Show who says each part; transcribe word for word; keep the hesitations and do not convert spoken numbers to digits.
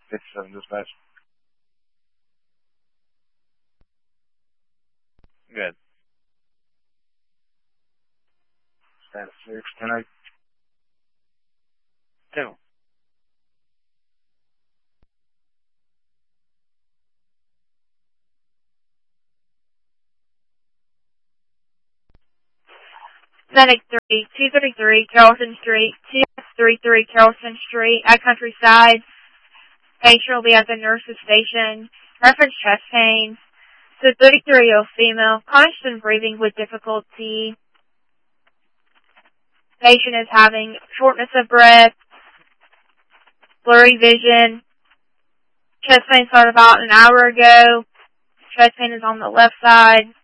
Speaker 1: fifty-seven dispatch. Good. Status six, ten eight. Two.
Speaker 2: Medic three, two thirty-three, Carrollton Street, two thirty-three Carrollton Street, at Countryside. Patient will be at the nurse's station. Reference chest pain. So thirty-three-year-old female, constant breathing with difficulty. Patient is having shortness of breath, blurry vision. Chest pain started about an hour ago. Chest pain is on the left side.